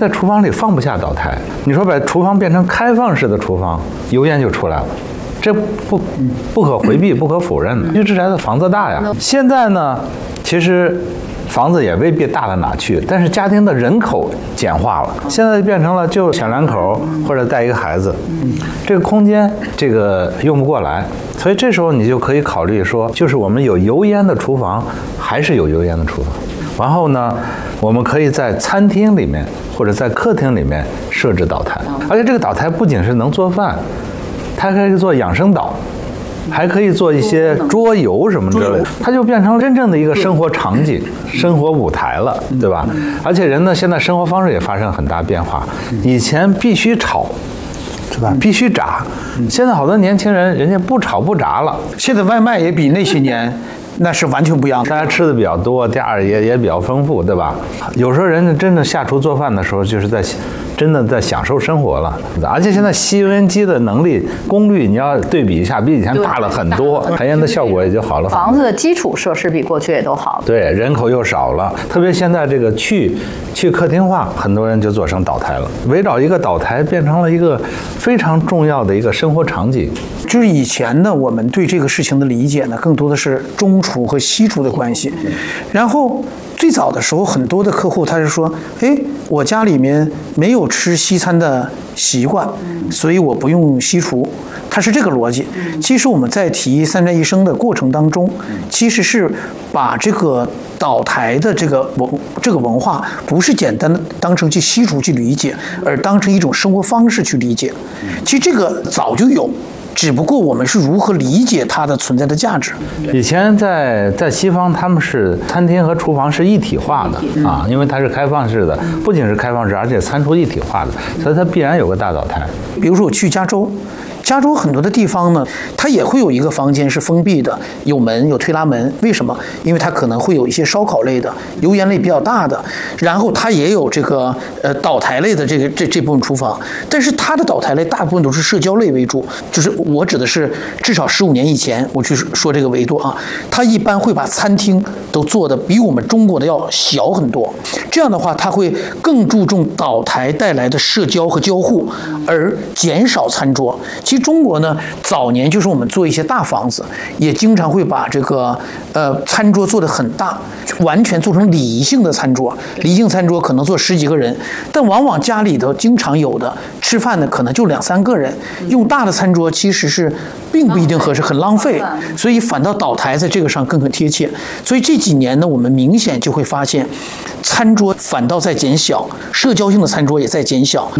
在厨房里放不下岛台。你说把厨房变成开放式的厨房，油烟就出来了。这不可回避、不可否认的。居之宅的房子大呀，现在呢，其实房子也未必大到哪去，但是家庭的人口简化了，现在变成了就小两口或者带一个孩子，这个空间这个用不过来，所以这时候你就可以考虑说，就是我们有油烟的厨房，还是有油烟的厨房。然后呢，我们可以在餐厅里面或者在客厅里面设置岛台，而且这个岛台不仅是能做饭。它可以做养生岛，还可以做一些桌游什么之类的，它就变成真正的一个生活场景、生活舞台了，对吧？而且人呢，现在生活方式也发生很大变化，以前必须炒，是吧？必须炸，现在好多年轻人人家不炒不炸了。 现在外卖也比那些年那是完全不一样的， 大家吃的比较多，第二也比较丰富，对吧？有时候人家真的下厨做饭的时候，就是真的在享受生活了。而且现在吸油烟机的能力、功率，你要对比一下，比以前大了很多，排烟的效果也就好了。 房子的基础设施比过去也都好了。 对，人口又少了，特别现在这个去客厅化，很多人就做成岛台了，围绕一个岛台变成了一个非常重要的一个生活场景。 就是以前呢，我们对这个事情的理解呢，更多的是中厨和西厨的关系。然后最早的时候，很多的客户他是说，哎，我家里面没有吃西餐的习惯，所以我不用西厨。它是这个逻辑。其实我们在提三宅一生的过程当中，其实是把这个岛台的这个文化，不是简单的当成去西厨去理解，而当成一种生活方式去理解。其实这个早就有。只不过我们是如何理解它的存在的价值。 以前在西方，他们是餐厅和厨房是一体化的啊，因为它是开放式的，不仅是开放式，而且餐厨一体化的，所以它必然有个大岛台。 比如说我去加州。加州很多的地方呢，它也会有一个房间是封闭的，有门有推拉门。为什么？因为它可能会有一些烧烤类的、油烟类比较大的，然后它也有这个岛台类的这部分厨房。但是它的岛台类大部分都是社交类为主，就是我指的是至少15年以前我去说这个维度啊，它一般会把餐厅都做的比我们中国的要小很多。这样的话，它会更注重岛台带来的社交和交互，而减少餐桌。其实中国呢，早年就是我们做一些大房子，也经常会把这个餐桌做得很大，完全做成礼仪性的餐桌。礼仪性餐桌可能坐10几个人，但往往家里头经常有的吃饭的可能就2、3个人，用大的餐桌其实是并不一定合适，很浪费。所以反倒岛台在这个上更贴切。所以这几年呢，我们明显就会发现，餐桌反倒在减小，社交性的餐桌也在减小。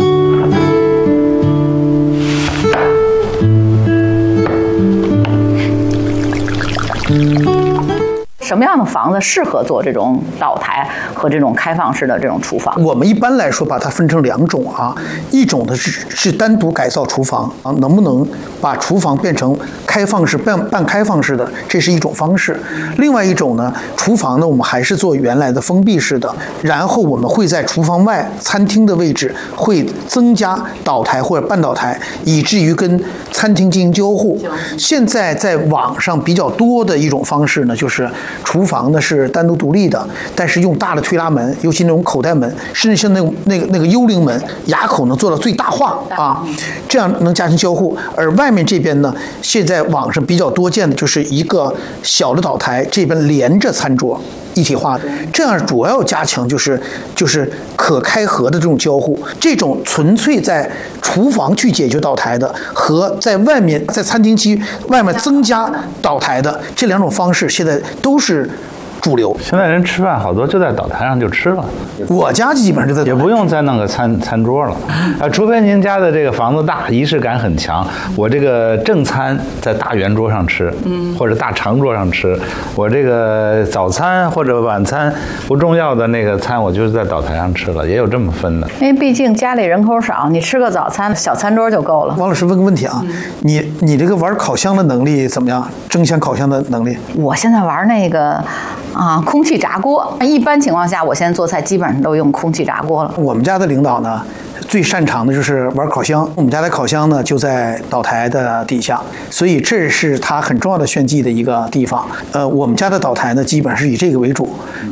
什么样的房子适合做这种岛台和这种开放式的这种厨房？ 我们一般来说把它分成2种啊，一种呢是单独改造厨房啊，能不能把厨房变成开放式、半开放式的，这是一种方式。另外一种呢，厨房呢我们还是做原来的封闭式的，然后我们会在厨房外餐厅的位置会增加岛台或者半岛台，以至于跟餐厅进行交互。现在在网上比较多的一种方式呢，就是厨房呢是单独独立的，但是用大的推拉门，尤其那种口袋门，甚至像那个幽灵门，牙口能做到最大化啊，这样能加强交互。而外面这边呢，现在网上比较多见的就是一个小的岛台，这边连着餐桌。一体化，这样主要加强就是可开合的这种交互。这种纯粹在厨房去解决岛台的，和在外面在餐厅区外面增加岛台的这2种方式，现在都是主流。 现在人吃饭好多就在岛台上就吃了， 我家基本上就在， 也不用再弄个餐桌了，除非您家的这个房子大，仪式感很强。我这个正餐在大圆桌上吃，或者大长桌上吃。我这个早餐或者晚餐不重要的那个餐，我就是在岛台上吃了，也有这么分的。 因为毕竟家里人口少，你吃个早餐小餐桌就够了。 王老师问个问题啊，你这个玩烤箱的能力怎么样？蒸箱烤箱的能力？ 我现在玩那个。空气炸锅，一般情况下，我现在做菜基本上都用空气炸锅了。 我们家的领导呢，最擅长的就是玩烤箱。我们家的烤箱呢，就在岛台的底下，所以这是他很重要的炫技的一个地方。我们家的岛台呢，基本上是以这个为主。